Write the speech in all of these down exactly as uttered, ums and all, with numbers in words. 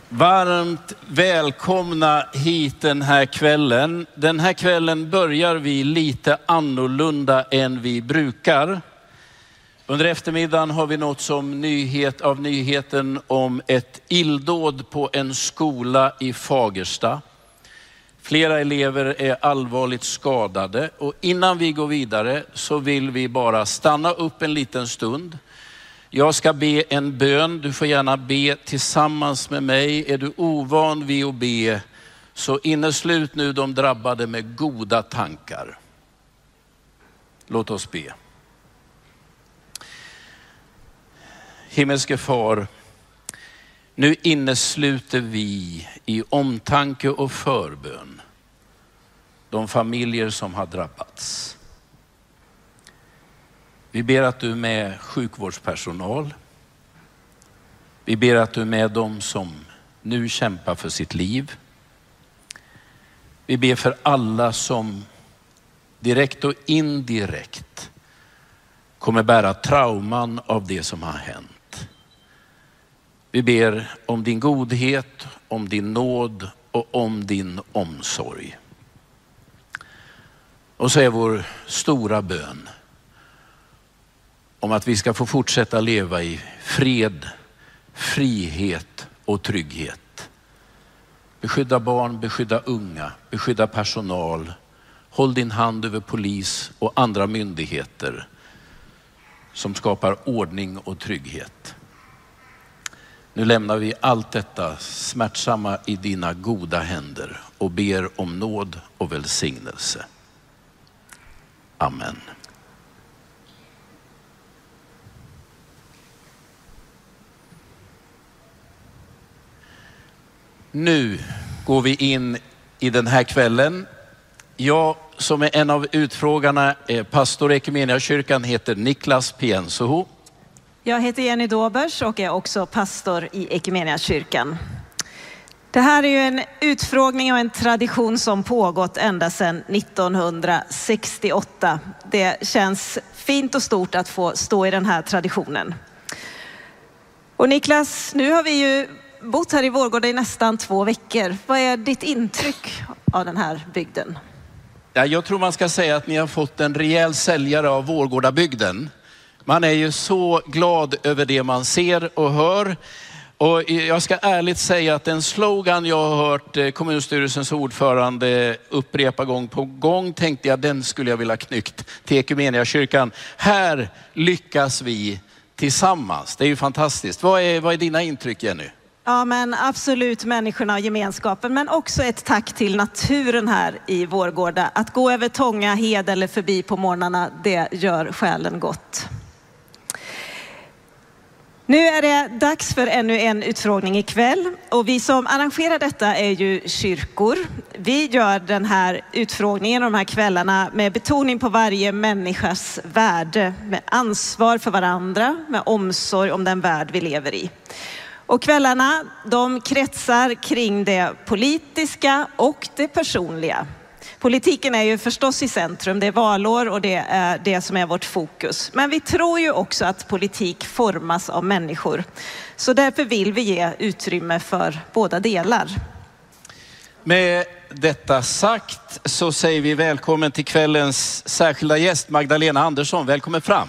Varmt välkomna hit den här kvällen. Den här kvällen börjar vi lite annorlunda än vi brukar. Under eftermiddagen har vi något som nyhet av nyheten om ett illdåd på en skola i Fagersta. Flera elever är allvarligt skadade och innan vi går vidare så vill vi bara stanna upp en liten stund. Jag ska be en bön. Du får gärna be tillsammans med mig. Är du ovan vid att be så inneslut nu de drabbade med goda tankar. Låt oss be. Himmelske far, nu innesluter vi i omtanke och förbön de familjer som har drabbats. Vi ber att du är med sjukvårdspersonal. Vi ber att du är med dem som nu kämpar för sitt liv. Vi ber för alla som direkt och indirekt kommer bära trauman av det som har hänt. Vi ber om din godhet, om din nåd och om din omsorg. Och så är vår stora bön om att vi ska få fortsätta leva i fred, frihet och trygghet. Beskydda barn, beskydda unga, beskydda personal. Håll din hand över polis och andra myndigheter som skapar ordning och trygghet. Nu lämnar vi allt detta smärtsamma i dina goda händer och ber om nåd och välsignelse. Amen. Nu går vi in i den här kvällen. Jag som är en av utfrågarna, pastor i Equmeniakyrkan, heter Niklas Piensoho. Jag heter Jenny Dobers och är också pastor i Equmeniakyrkan. Det här är ju en utfrågning och en tradition som pågått ända sedan nittonhundrasextioåtta. Det känns fint och stort att få stå i den här traditionen. Och Niklas, nu har vi ju bott här i Vårgårda i nästan två veckor. Vad är ditt intryck av den här bygden? Ja, jag tror man ska säga att ni har fått en rejäl säljare av Vårgårdabygden. Man är ju så glad över det man ser och hör. Och jag ska ärligt säga att en slogan jag har hört kommunstyrelsens ordförande upprepa gång på gång tänkte jag den skulle jag vilja knyckt till Equmeniakyrkan. Här lyckas vi tillsammans. Det är ju fantastiskt. Vad är, vad är dina intryck, Jenny? Ja, men absolut människorna och gemenskapen, men också ett tack till naturen här i Vårgårda. Att gå över Tånga hed eller förbi på morgnarna, det gör själen gott. Nu är det dags för ännu en utfrågning ikväll och vi som arrangerar detta är ju kyrkor. Vi gör den här utfrågningen och de här kvällarna med betoning på varje människas värde, med ansvar för varandra, med omsorg om den värld vi lever i. Och kvällarna, de kretsar kring det politiska och det personliga. Politiken är ju förstås i centrum, det är valår och det är det som är vårt fokus. Men vi tror ju också att politik formas av människor. Så därför vill vi ge utrymme för båda delar. Med detta sagt så säger vi välkommen till kvällens särskilda gäst Magdalena Andersson. Välkommen fram.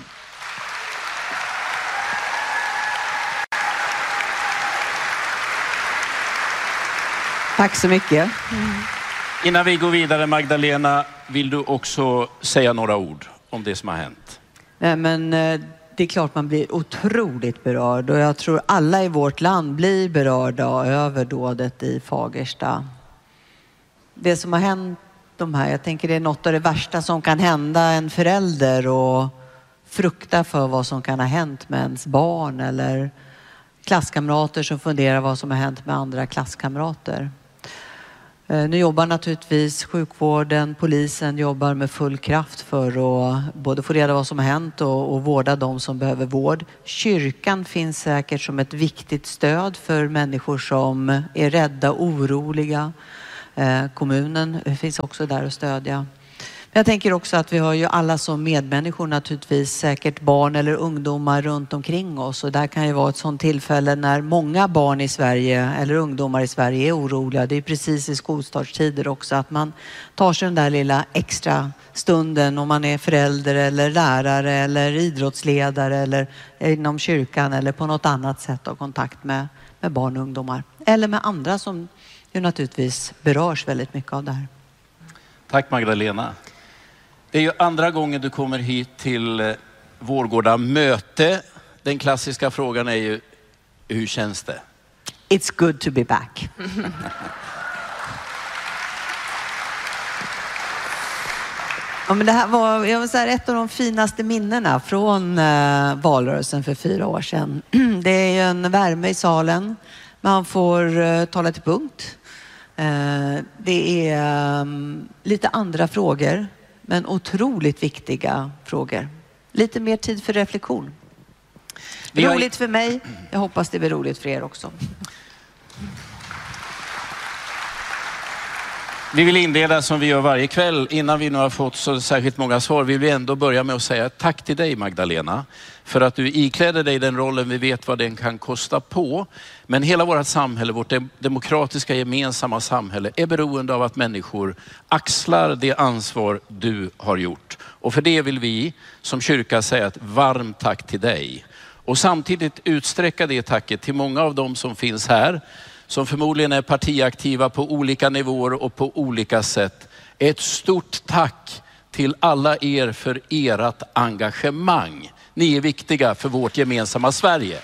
Tack så mycket. Mm. Innan vi går vidare, Magdalena, vill du också säga några ord om det som har hänt? Nej, men det är klart man blir otroligt berörd och jag tror alla i vårt land blir berörda över dådet i Fagersta. Det som har hänt de här, jag tänker det är något av det värsta som kan hända en förälder och frukta för vad som kan ha hänt med ens barn eller klasskamrater som funderar vad som har hänt med andra klasskamrater. Nu jobbar naturligtvis sjukvården, polisen jobbar med full kraft för att både få reda på vad som har hänt och, och vårda de som behöver vård. Kyrkan finns säkert som ett viktigt stöd för människor som är rädda och oroliga. Eh, kommunen finns också där att stödja. Jag tänker också att vi har ju alla som medmänniskor naturligtvis säkert barn eller ungdomar runt omkring oss. Och där kan ju vara ett sånt tillfälle när många barn i Sverige eller ungdomar i Sverige är oroliga. Det är precis i skolstartstider också att man tar sig den där lilla extra stunden om man är förälder eller lärare eller idrottsledare eller inom kyrkan eller på något annat sätt av kontakt med, med barn och ungdomar. Eller med andra som ju naturligtvis berörs väldigt mycket av det här. Tack Magdalena. Det är ju andra gången du kommer hit till Vårgårda möte. Den klassiska frågan är ju, hur känns det? It's good to be back. Ja, men det här var jag vill säga, ett av de finaste minnena från eh, valrörelsen för fyra år sedan. Det är ju en värme i salen. Man får eh, tala till punkt. Eh, det är um, lite andra frågor, men otroligt viktiga frågor. Lite mer tid för reflektion. Vi har... Roligt för mig. Jag hoppas det blir roligt för er också. Vi vill inleda som vi gör varje kväll. Innan vi nu har fått så särskilt många svar vill vi ändå börja med att säga tack till dig Magdalena. För att du iklädde dig den rollen, vi vet vad den kan kosta på. Men hela vårt samhälle, vårt demokratiska gemensamma samhälle är beroende av att människor axlar det ansvar du har gjort. Och för det vill vi som kyrka säga ett varmt tack till dig. Och samtidigt utsträcka det tacket till många av dem som finns här. Som förmodligen är partiaktiva på olika nivåer och på olika sätt. Ett stort tack till alla er för ert engagemang. Ni är viktiga för vårt gemensamma Sverige.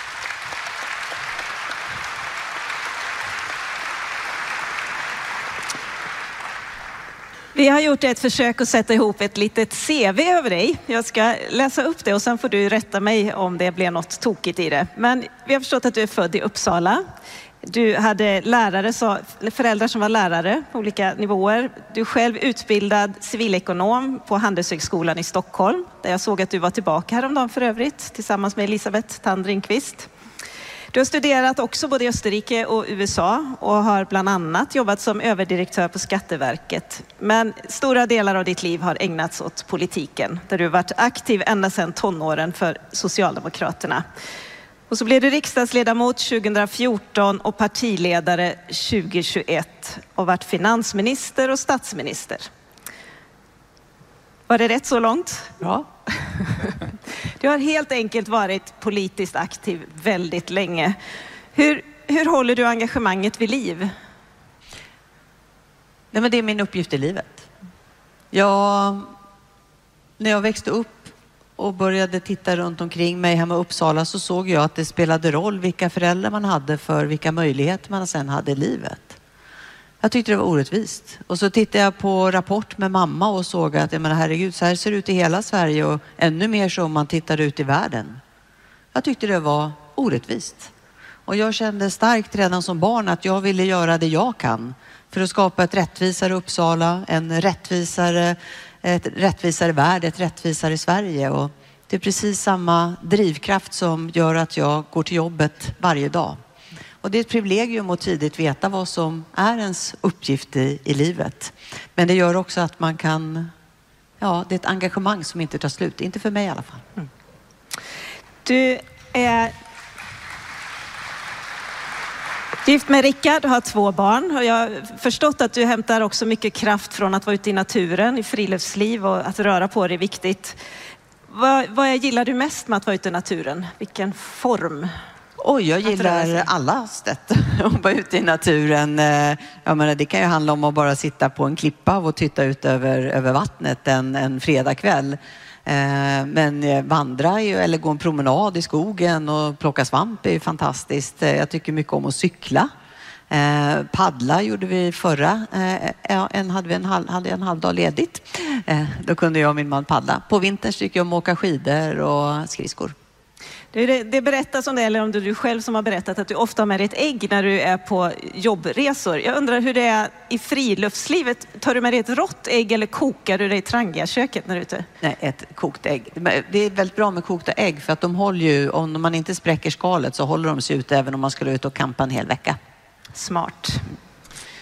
Vi har gjort ett försök att sätta ihop ett litet C V över dig. Jag ska läsa upp det och sen får du rätta mig om det blir något tokigt i det. Men vi har förstått att du är född i Uppsala. Du hade lärare, föräldrar som var lärare på olika nivåer. Du är själv utbildad civilekonom på Handelshögskolan i Stockholm. Där jag såg att du var tillbaka häromdagen för övrigt tillsammans med Elisabeth Tandringqvist. Du har studerat också både i Österrike och U S A och har bland annat jobbat som överdirektör på Skatteverket. Men stora delar av ditt liv har ägnats åt politiken där du har varit aktiv ända sedan tonåren för Socialdemokraterna. Och så blev du riksdagsledamot tjugohundrafjorton och partiledare tjugohundratjugoett och varit finansminister och statsminister. Var det rätt så långt? Ja. Du har helt enkelt varit politiskt aktiv väldigt länge. Hur, hur håller du engagemanget vid liv? Nej, men det är min uppgift i livet. Jag, när jag växte upp och började titta runt omkring mig hemma i Uppsala så såg jag att det spelade roll vilka föräldrar man hade för vilka möjligheter man sen hade i livet. Jag tyckte det var orättvist. Och så tittade jag på Rapport med mamma och såg att jag menar, herregud, så här ser det ut i hela Sverige och ännu mer så om man tittar ut i världen. Jag tyckte det var orättvist. Och jag kände starkt redan som barn att jag ville göra det jag kan för att skapa ett rättvisare Uppsala, en rättvisare, ett rättvisare värld, ett rättvisare Sverige. Och det är precis samma drivkraft som gör att jag går till jobbet varje dag. Och det är ett privilegium att tidigt veta vad som är ens uppgift i, i livet. Men det gör också att man kan, ja, det är ett engagemang som inte tar slut. Inte för mig i alla fall. Mm. Du är gift med Rickard och har två barn. Och jag har förstått att du hämtar också mycket kraft från att vara ute i naturen, i friluftsliv och att röra på dig är viktigt. Vad, vad gillar du mest med att vara ute i naturen? Vilken form? Oj, jag gillar alla sätt att vara ute i naturen. Jag menar, det kan ju handla om att bara sitta på en klippa och titta ut över, över vattnet en, en fredagkväll. Men vandra eller gå en promenad i skogen och plocka svamp är ju fantastiskt. Jag tycker mycket om att cykla. Eh, paddla gjorde vi förra. Eh, en, hade vi en, halv, hade en halv dag ledigt. Eh, då kunde jag och min man paddla. På vintern tycker jag om att åka skidor och skridskor. Det, det berättas om det, eller om det är du själv som har berättat att du ofta har med dig ett ägg när du är på jobbresor. Jag undrar hur det är i friluftslivet. Tar du med dig ett rått ägg eller kokar du det i Trangia-köket när du är ute? Nej, ett kokt ägg. Det är väldigt bra med kokta ägg för att de håller ju, om man inte spräcker skalet så håller de sig ute även om man skulle ut och campa en hel vecka. Smart.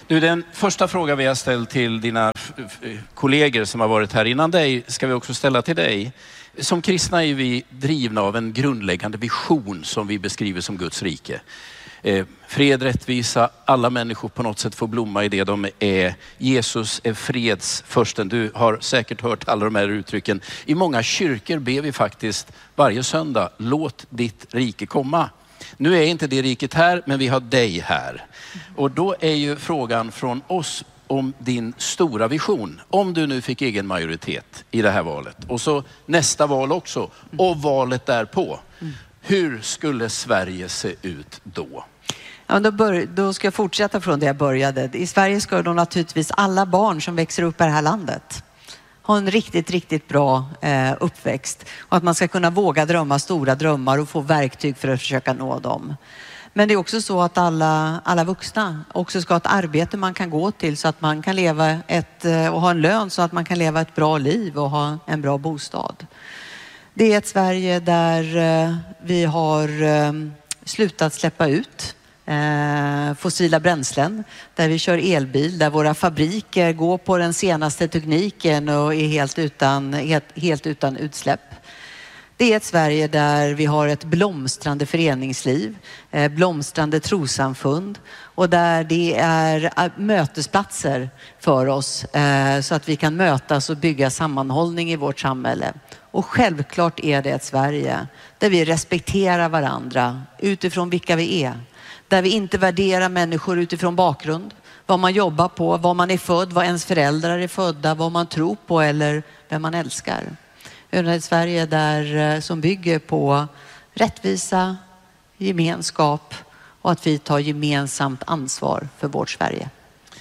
Du, den första fråga vi har ställt till dina kollegor som har varit här innan dig ska vi också ställa till dig. Som kristna är vi drivna av en grundläggande vision som vi beskriver som Guds rike. Eh, fred, rättvisa, alla människor på något sätt får blomma i det de är. Jesus är fredsförsten. Du har säkert hört alla de här uttrycken. I många kyrkor ber vi faktiskt varje söndag, låt ditt rike komma. Nu är inte det riket här, men vi har dig här. Och då är ju frågan från oss om din stora vision. Om du nu fick egen majoritet i det här valet. Och så nästa val också. Och valet därpå. Hur skulle Sverige se ut då? Ja, då, bör, då ska jag fortsätta från det jag började. I Sverige ska då naturligtvis alla barn som växer upp i det här landet ha en riktigt, riktigt bra eh, uppväxt. Och att man ska kunna våga drömma stora drömmar och få verktyg för att försöka nå dem. Men det är också så att alla, alla vuxna också ska ha ett arbete man kan gå till så att man kan leva ett, och ha en lön så att man kan leva ett bra liv och ha en bra bostad. Det är ett Sverige där vi har slutat släppa ut fossila bränslen, där vi kör elbil, där våra fabriker går på den senaste tekniken och är helt utan, helt, helt utan utsläpp. Det är ett Sverige där vi har ett blomstrande föreningsliv, blomstrande trossamfund och där det är mötesplatser för oss så att vi kan mötas och bygga sammanhållning i vårt samhälle. Och självklart är det ett Sverige där vi respekterar varandra utifrån vilka vi är. Där vi inte värderar människor utifrån bakgrund, vad man jobbar på, vad man är född, vad ens föräldrar är födda, vad man tror på eller vem man älskar. Ett Sverige där, som bygger på rättvisa, gemenskap och att vi tar gemensamt ansvar för vårt Sverige.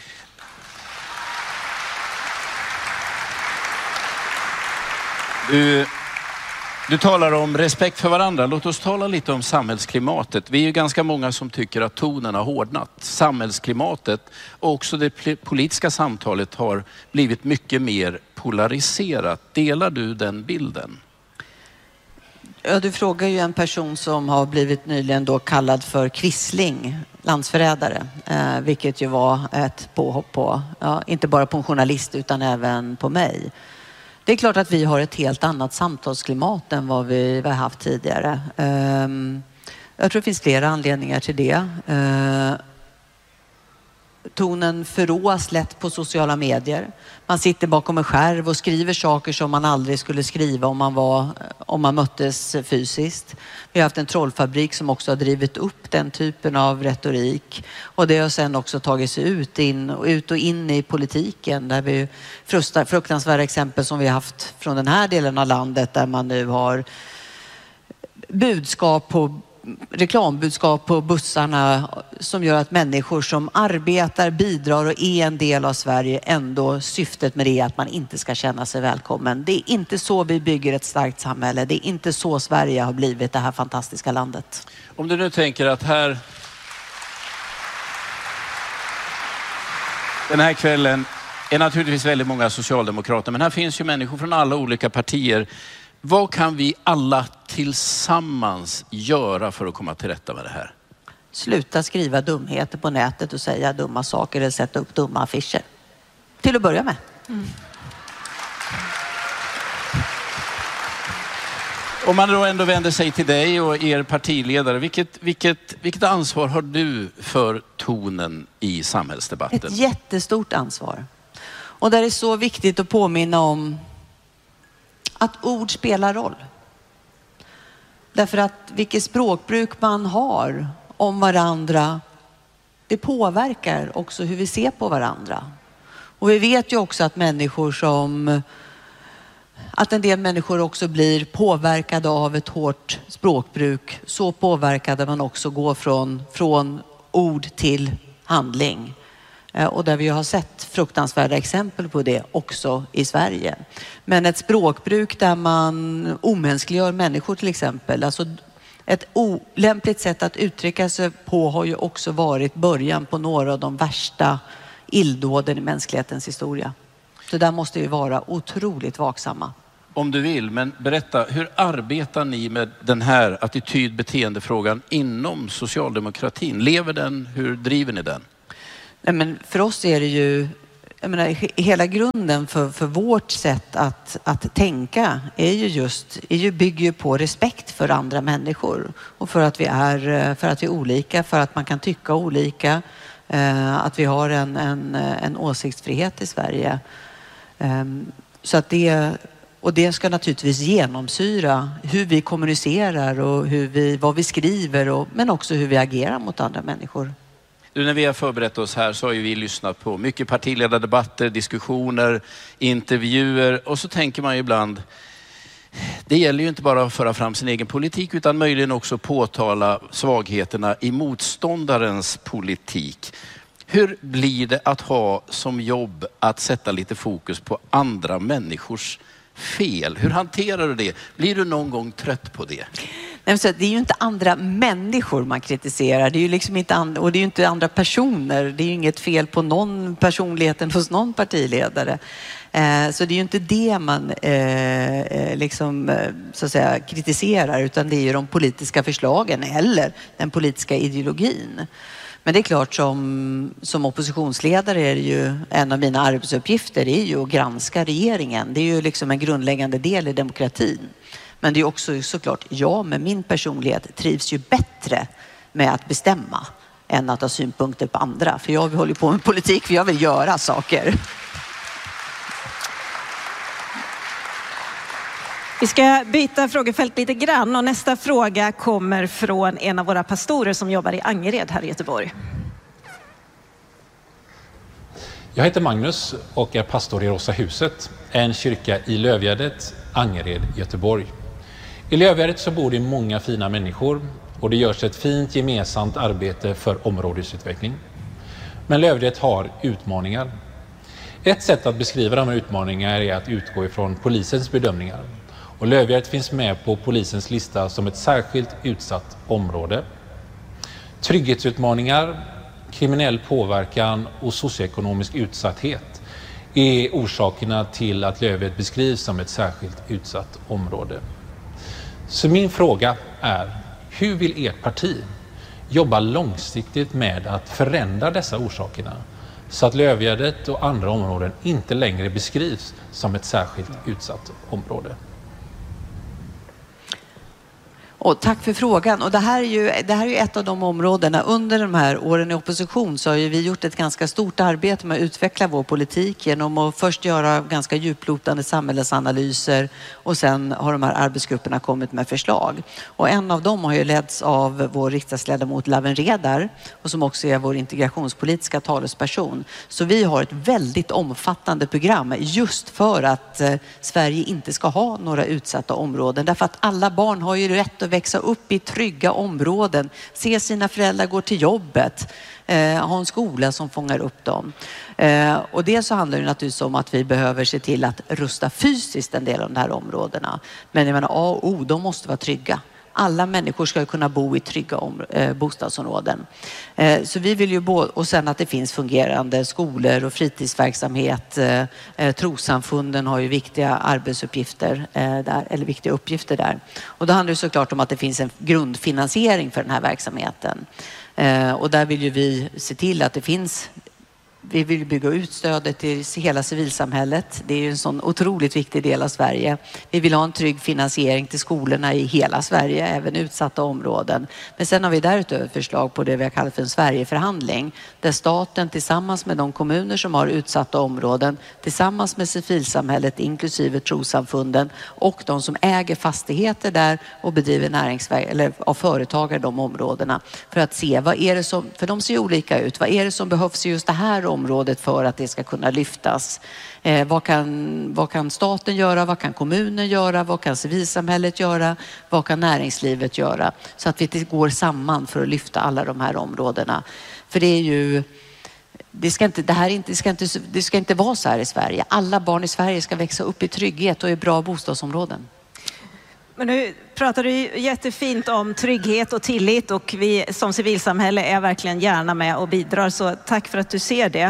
Du, du talar om respekt för varandra. Låt oss tala lite om samhällsklimatet. Vi är ju ganska många som tycker att tonen har hårdnat. Samhällsklimatet och också det politiska samtalet har blivit mycket mer polariserat. Delar du den bilden? Ja, du frågar ju en person som har blivit nyligen då kallad för quisling, landsförrädare, eh, vilket ju var ett påhopp på, ja, inte bara på en journalist utan även på mig. Det är klart att vi har ett helt annat samtalsklimat än vad vi har haft tidigare. Um, jag tror det finns flera anledningar till det. Uh, tonen förråas lätt på sociala medier. Man sitter bakom en skärm och skriver saker som man aldrig skulle skriva om man, var, om man möttes fysiskt. Vi har haft en trollfabrik som också har drivit upp den typen av retorik. Och det har sedan också tagit sig ut, in, ut och in i politiken. Där vi frustar, fruktansvärda exempel som vi har haft från den här delen av landet. Där man nu har budskap på reklambudskap på bussarna som gör att människor som arbetar, bidrar och är en del av Sverige, ändå syftet med det är att man inte ska känna sig välkommen. Det är inte så vi bygger ett starkt samhälle. Det är inte så Sverige har blivit det här fantastiska landet. Om du nu tänker att här den här kvällen är naturligtvis väldigt många socialdemokrater, men här finns ju människor från alla olika partier. Vad kan vi alla tillsammans göra för att komma till rätta med det här? Sluta skriva dumheter på nätet och säga dumma saker eller sätta upp dumma affischer. Till att börja med. Mm. Om man då ändå vänder sig till dig och er partiledare, vilket, vilket, vilket ansvar har du för tonen i samhällsdebatten? Ett jättestort ansvar. Och där är så viktigt att påminna om att ord spelar roll. Därför att vilket språkbruk man har om varandra, det påverkar också hur vi ser på varandra. Och vi vet ju också att människor som att en del människor också blir påverkade av ett hårt språkbruk. Så påverkade man också går från, från ord till handling. Och där vi har sett fruktansvärda exempel på det också i Sverige. Men ett språkbruk där man omänskliggör människor till exempel. Alltså ett olämpligt sätt att uttrycka sig på har ju också varit början på några av de värsta illdåden i mänsklighetens historia. Så där måste vi vara otroligt vaksamma. Om du vill, men berätta, hur arbetar ni med den här attityd-beteendefrågan inom socialdemokratin? Lever den? Hur driver ni den? Nej, men för oss är det ju, jag menar, hela grunden för, för vårt sätt att, att tänka är ju just, är ju, bygger ju på respekt för andra människor och för att vi är, för att vi är olika, för att man kan tycka olika, eh, att vi har en, en, en åsiktsfrihet i Sverige. Eh, så att det, och det ska naturligtvis genomsyra hur vi kommunicerar och hur vi, vad vi skriver, och, men också hur vi agerar mot andra människor. Du, när vi har förberett oss här så har ju vi lyssnat på mycket partiledardebatter, diskussioner, intervjuer, och så tänker man ju ibland, det gäller ju inte bara att föra fram sin egen politik utan möjligen också påtala svagheterna i motståndarens politik. Hur blir det att ha som jobb att sätta lite fokus på andra människors fel? Hur hanterar du det? Blir du någon gång trött på det? Nej, så det är ju inte andra människor man kritiserar. Det är ju liksom inte and- och det är ju inte andra personer. Det är ju inget fel på någon personligheten hos någon partiledare. Eh, så det är ju inte det man eh, liksom, eh, så att säga, kritiserar, utan det är ju de politiska förslagen eller den politiska ideologin. Men det är klart, som, som oppositionsledare är det ju en av mina arbetsuppgifter, det är ju att granska regeringen. Det är ju liksom en grundläggande del i demokratin. Men det är också såklart, jag med min personlighet trivs ju bättre med att bestämma än att ha synpunkter på andra. För jag håller på med politik, för jag vill göra saker. Vi ska byta frågefält lite grann, och nästa fråga kommer från en av våra pastorer som jobbar i Angered här i Göteborg. Jag heter Magnus och är pastor i Rosa huset, en kyrka i Lövgärdet, Angered, Göteborg. I Lövgärdet så bor det många fina människor och det görs ett fint gemensamt arbete för områdesutveckling. Men Lövgärdet har utmaningar. Ett sätt att beskriva de här utmaningarna är att utgå ifrån polisens bedömningar. Och Lövgärdet finns med på polisens lista som ett särskilt utsatt område. Trygghetsutmaningar, kriminell påverkan och socioekonomisk utsatthet är orsakerna till att Lövgärdet beskrivs som ett särskilt utsatt område. Så min fråga är, hur vill ert parti jobba långsiktigt med att förändra dessa orsakerna så att Lövgärdet och andra områden inte längre beskrivs som ett särskilt utsatt område? Och tack för frågan. Och det här är ju, det här är ju ett av de områdena. Under de här åren i opposition så har ju vi gjort ett ganska stort arbete med att utveckla vår politik genom att först göra ganska djuplotande samhällsanalyser, och sen har de här arbetsgrupperna kommit med förslag. Och en av dem har ju letts av vår riksdagsledamot Lawen Redar, och som också är vår integrationspolitiska talesperson. Så vi har ett väldigt omfattande program just för att eh, Sverige inte ska ha några utsatta områden. Därför att alla barn har ju rätt att växa upp i trygga områden, se sina föräldrar gå till jobbet, eh, ha en skola som fångar upp dem. Eh, och det så handlar det naturligtvis om att vi behöver se till att rusta fysiskt en del av de här områdena. Men jag menar, A och O, de måste vara trygga. Alla människor ska kunna bo i trygga om, eh, bostadsområden. Eh, så vi vill ju både, och sen att det finns fungerande skolor och fritidsverksamhet. Eh, eh, trossamfunden har ju viktiga arbetsuppgifter eh, där, eller viktiga uppgifter där. Och då handlar det såklart om att det finns en grundfinansiering för den här verksamheten. Eh, och där vill ju vi se till att det finns. Vi vill bygga ut stödet till hela civilsamhället. Det är ju en sån otroligt viktig del av Sverige. Vi vill ha en trygg finansiering till skolorna i hela Sverige, även utsatta områden. Men sen har vi därutöver förslag på det vi har kallat för en Sverigeförhandling, där staten tillsammans med de kommuner som har utsatta områden, tillsammans med civilsamhället inklusive trossamfunden och de som äger fastigheter där och bedriver näringsverk eller av företagare i de områdena, för att se vad är det som, för de ser olika ut, vad är det som behövs i just det här området för att det ska kunna lyftas. Eh, vad, kan, vad kan staten göra? Vad kan kommunen göra? Vad kan civilsamhället göra? Vad kan näringslivet göra? Så att vi går samman för att lyfta alla de här områdena. För det är ju, det ska inte, det här inte, det ska inte, det ska inte vara så här i Sverige. Alla barn i Sverige ska växa upp i trygghet och i bra bostadsområden. Men nu pratar du jättefint om trygghet och tillit, och vi som civilsamhälle är verkligen gärna med och bidrar, så tack för att du ser det.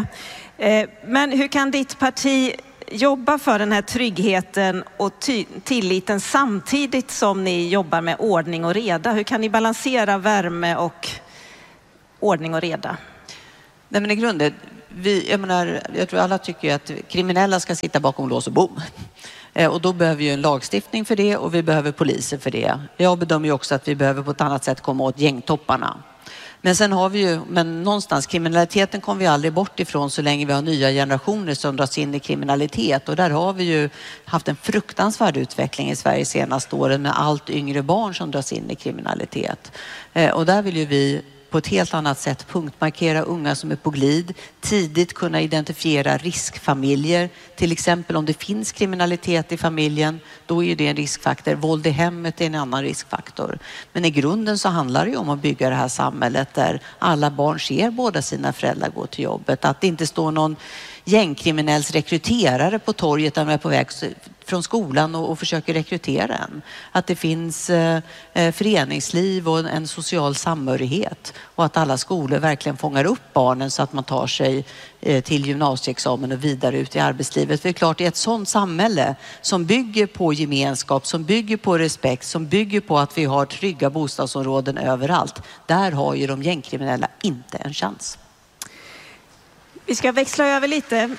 Men hur kan ditt parti jobba för den här tryggheten och ty- tilliten samtidigt som ni jobbar med ordning och reda? Hur kan ni balansera värme och ordning och reda? Nej, men i grunden, vi, jag, menar, jag tror alla tycker att kriminella ska sitta bakom lås och bom. Och då behöver vi en lagstiftning för det och vi behöver poliser för det. Jag bedömer ju också att vi behöver på ett annat sätt komma åt gängtopparna. Men sen har vi ju, men någonstans kriminaliteten kommer vi aldrig bort ifrån så länge vi har nya generationer som dras in i kriminalitet. Och där har vi ju haft en fruktansvärd utveckling i Sverige senaste åren med allt yngre barn som dras in i kriminalitet. Och där vill ju vi på ett helt annat sätt punktmarkera unga som är på glid, tidigt kunna identifiera riskfamiljer. Till exempel om det finns kriminalitet i familjen, då är det en riskfaktor. Våld i hemmet är en annan riskfaktor. Men i grunden så handlar det ju om att bygga det här samhället där alla barn ser båda sina föräldrar gå till jobbet. Att det inte står någon gängkriminells rekryterare på torget där de är på väg från skolan och, och försöker rekrytera en. Att det finns eh, föreningsliv och en social samhörighet och att alla skolor verkligen fångar upp barnen så att man tar sig eh, till gymnasieexamen och vidare ut i arbetslivet. För det är klart, i ett sådant samhälle som bygger på gemenskap, som bygger på respekt, som bygger på att vi har trygga bostadsområden överallt, där har ju de gängkriminella inte en chans. Vi ska växla över lite.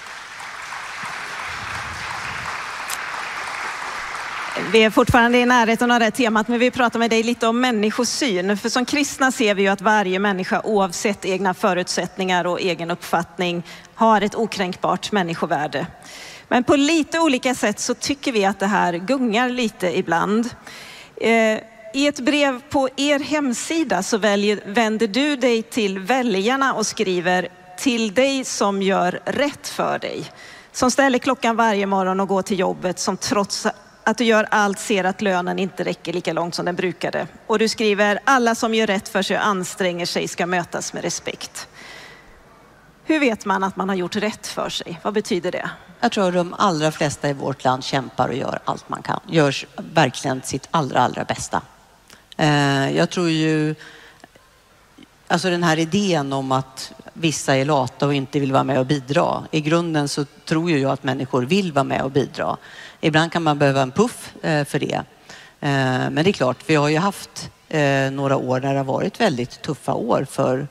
Vi är fortfarande i närheten av det här temat, men vi pratar med dig lite om människosyn. För som kristna ser vi ju att varje människa oavsett egna förutsättningar och egen uppfattning har ett okränkbart människovärde. Men på lite olika sätt så tycker vi att det här gungar lite ibland. I ett brev på er hemsida så väljer, vänder du dig till väljarna och skriver: till dig som gör rätt för dig. Som ställer klockan varje morgon och går till jobbet, som trots att du gör allt ser att lönen inte räcker lika långt som den brukade. Och du skriver: alla som gör rätt för sig och anstränger sig ska mötas med respekt. Hur vet man att man har gjort rätt för sig? Vad betyder det? Jag tror att de allra flesta i vårt land kämpar och gör allt man kan. Gör verkligen sitt allra, allra bästa. Jag tror ju, alltså den här idén om att vissa är lata och inte vill vara med och bidra. I grunden så tror ju jag att människor vill vara med och bidra. Ibland kan man behöva en puff för det. Men det är klart, vi har ju haft några år när det har varit väldigt tuffa år för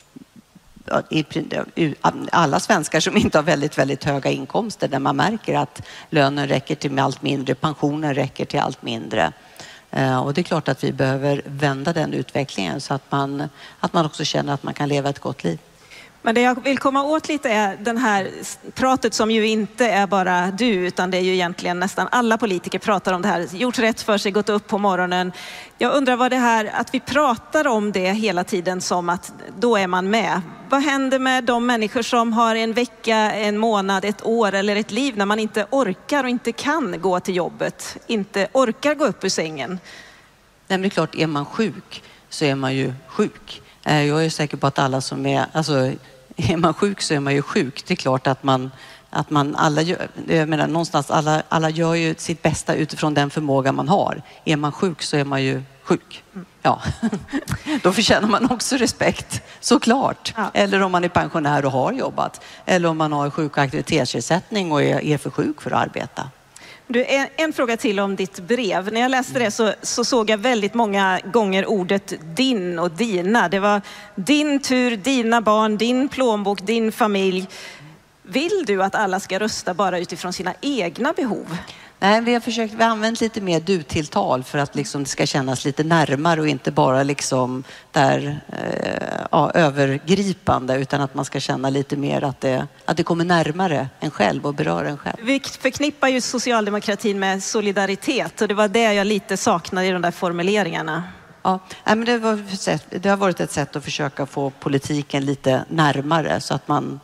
alla svenskar som inte har väldigt, väldigt höga inkomster. Där man märker att lönen räcker till allt mindre, pensionen räcker till allt mindre. Och det är klart att vi behöver vända den utvecklingen så att man, att man också känner att man kan leva ett gott liv. Men det jag vill komma åt lite är den här pratet som ju inte är bara du, utan det är ju egentligen nästan alla politiker pratar om det här. Gjort rätt för sig, gått upp på morgonen. Jag undrar vad det här, att vi pratar om det hela tiden som att då är man med. Vad händer med de människor som har en vecka, en månad, ett år eller ett liv när man inte orkar och inte kan gå till jobbet, inte orkar gå upp ur sängen? Nej, men det är klart, är man sjuk så är man ju sjuk. Jag är säker på att alla som är, alltså är man sjuk så är man ju sjuk. Det är klart att man, att man alla gör, jag menar någonstans alla, alla gör ju sitt bästa utifrån den förmåga man har. Är man sjuk så är man ju sjuk. Ja, då förtjänar man också respekt, såklart. Ja. Eller om man är pensionär och har jobbat. Eller om man har sjuk- och aktivitetsersättning och är, är för sjuk för att arbeta. Du, en, en fråga till om ditt brev. När jag läste det så, så såg jag väldigt många gånger ordet din och dina. Det var din tur, dina barn, din plånbok, din familj. Vill du att alla ska rösta bara utifrån sina egna behov? Nej, vi har försökt, vi har använt lite mer du-tilltal för att liksom det ska kännas lite närmare och inte bara liksom där eh, ja, övergripande, utan att man ska känna lite mer att det, att det kommer närmare en själv och berör en själv. Vi förknippar ju socialdemokratin med solidaritet och det var det jag lite saknade i de där formuleringarna. Ja, men det, var, det har varit ett sätt att försöka få politiken lite närmare så att man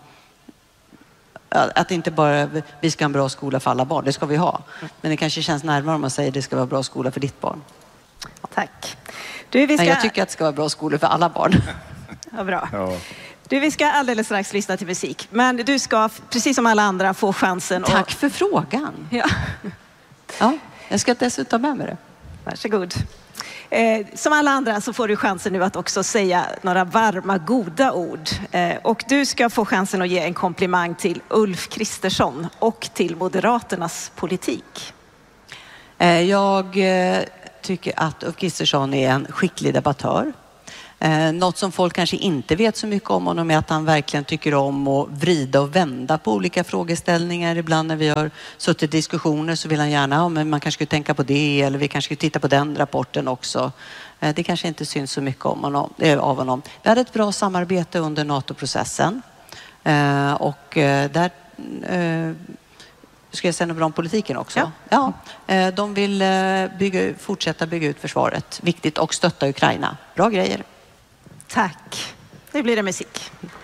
att inte bara vi ska ha en bra skola för alla barn, det ska vi ha. Men det kanske känns närmare om man säger det ska vara bra skola för ditt barn. Tack. Du, vi ska... Men jag tycker att det ska vara bra skola för alla barn. Ja, bra. Ja. Du, vi ska alldeles strax lyssna till musik. Men du ska, precis som alla andra, få chansen. Tack och... för frågan. Ja. Ja, jag ska dessutom med mig det. Varsågod. Eh, som alla andra så får du chansen nu att också säga några varma, goda ord. Eh, och du ska få chansen att ge en komplimang till Ulf Kristersson och till Moderaternas politik. Eh, jag eh, tycker att Ulf Kristersson är en skicklig debattör. Eh, något som folk kanske inte vet så mycket om honom är att han verkligen tycker om att vrida och vända på olika frågeställningar. Ibland när vi har suttit i diskussioner så vill han gärna, ja, men man kanske skulle tänka på det eller vi kanske skulle titta på den rapporten också. Eh, det kanske inte syns så mycket om honom, eh, av honom. Vi hade ett bra samarbete under NATO-processen eh, och eh, där eh, ska jag säga något bra om politiken också? Ja. Ja, de vill bygga, fortsätta bygga ut försvaret. Viktigt och stötta Ukraina. Bra grejer. Tack. Nu blir det musik.